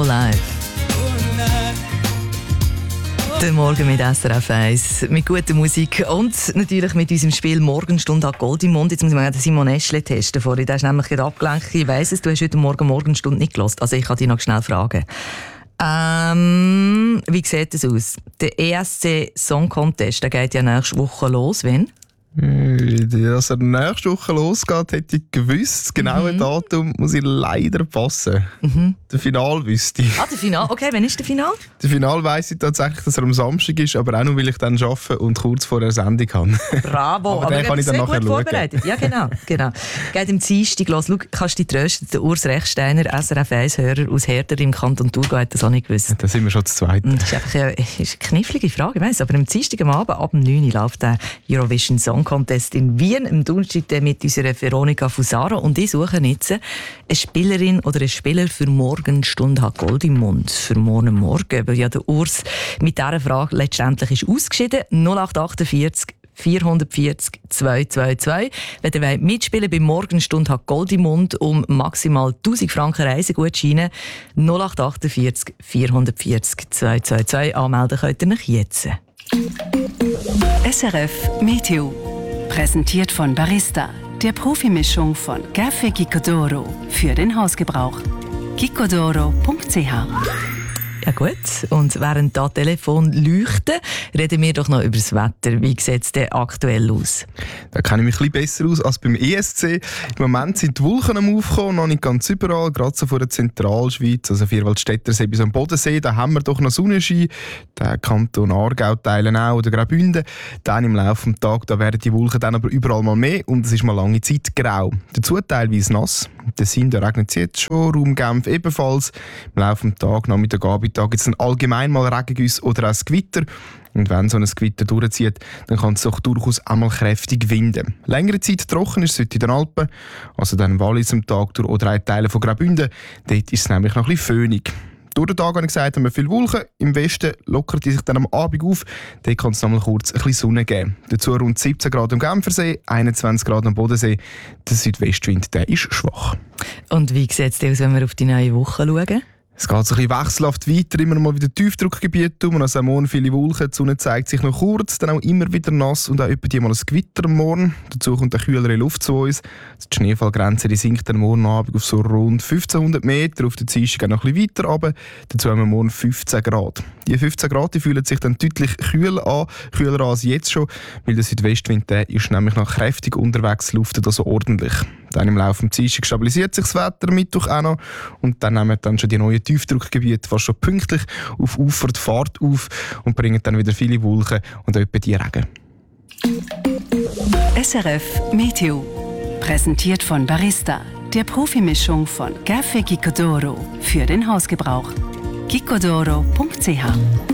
live. Der Morgen mit SRF 1, mit guter Musik und natürlich mit unserem Spiel Morgenstunde hat Gold im Mund. Jetzt muss ich mal den Simon Eschle testen vorhin. Der ist nämlich gerade abgelenkt. Ich weiss es, du hast heute Morgen Morgenstunde nicht gehört. Also ich kann dich noch schnell fragen. Wie sieht es aus? Der ESC Song Contest, der geht ja nächste Woche los. Wann? Dass er nächste Woche losgeht, hätte ich gewusst. Das genaue Datum muss ich leider passen. Der Final wüsste ich. Der Final? Okay, wann ist der Final? Der Final weiss ich tatsächlich, dass er am Samstag ist, aber auch nur, weil ich dann arbeite und kurz vor der Sendung habe. Bravo, aber den kann ich dann nachher gut vorbereitet. Ja, genau. Geht im Dienstag los. Schau, kannst du dich trösten, der Urs Rechsteiner, SRF 1-Hörer aus Herder im Kanton Thurgau, hat das auch nicht gewusst. Da sind wir schon zu zweit. Das ist einfach eine knifflige Frage, ich weiss, aber am Dienstag am Abend, ab 9 Uhr, läuft der Eurovision Song Contest in Wien, am Donnerstag mit unserer Veronika Fusaro. Und ich suche jetzt eine Spielerin oder einen Spieler für Morgenstunde hat Gold im Mund. Für morgen, weil ja der Urs mit dieser Frage letztendlich ist ausgeschieden. 0848 440 222. Wenn ihr mitspielen bei Morgenstunde hat Gold im Mund um maximal 1000 Franken Reisegutscheine. 0848 440 222. Anmelden könnt ihr euch jetzt. SRF Meteo. Präsentiert von Barista, der Profimischung von Café Gicodoro für den Hausgebrauch. gicodoro.ch. Ja gut, und während da Telefon leuchten, reden wir doch noch über das Wetter. Wie sieht es denn aktuell aus? Da kenne ich mich ein bisschen besser aus als beim ESC. Im Moment sind die Wolken am Aufkommen, noch nicht ganz überall, gerade so vor der Zentralschweiz, also Vierwaldstättersee bis am Bodensee, da haben wir doch noch Sonnenschein. Der Kanton Aargau teilen auch, oder Graubünden. Dann im Laufe des Tages, da werden die Wolken dann aber überall mal mehr und es ist mal lange Zeit grau. Dazu teilweise nass. Der Sinn, da regnet es jetzt schon, Raum Genf ebenfalls. Im Laufe des Tages, Nachmittag, Abend, gibt es dann allgemein mal Regengüsse oder auch ein Gewitter. Und wenn so ein Gewitter durchzieht, dann kann es doch durchaus einmal kräftig winden. Längere Zeit trocken ist es heute in den Alpen, also dann im Wallis am Tag durch oder auch Teile von Graubünden. Dort ist es nämlich noch ein bisschen föhnig. Durch den Tag, habe ich gesagt, haben wir viele Wolken. Im Westen lockert die sich dann am Abend auf. Dort kann es noch mal kurz ein bisschen Sonne geben. Dazu rund 17 Grad am Genfersee, 21 Grad am Bodensee. Der Südwestwind, der ist schwach. Und wie sieht es aus, wenn wir auf die neue Woche schauen? Es geht so ein bisschen wechselhaft weiter, immer mal wieder Tiefdruckgebiet um. Also am Morgen viele Wolken, die Sonne zeigt sich noch kurz, dann auch immer wieder nass und auch etwa mal ein Gewitter am Morgen. Dazu kommt eine kühlere Luft zu uns. Die Schneefallgrenze die sinkt dann morgen Abend auf so rund 1500 Meter, auf der Dienstag noch ein bisschen weiter runter. Dazu haben wir morgen 15 Grad. Die 15 Grad die fühlen sich dann deutlich kühler an als jetzt schon, weil der Südwestwind der ist nämlich noch kräftig unterwegs, luftet also ordentlich. Dann im Laufe des Dienstags stabilisiert sich das Wetter am Mittwoch auch noch und dann nehmen dann schon die neuen Tiefdruckgebiete fast schon pünktlich auf Ufer die Fahrt auf und bringen dann wieder viele Wolken und etwa die Regen. SRF Meteo. Präsentiert von Barista, der Profimischung von Café Gicodoro für den Hausgebrauch. gicodoro.ch.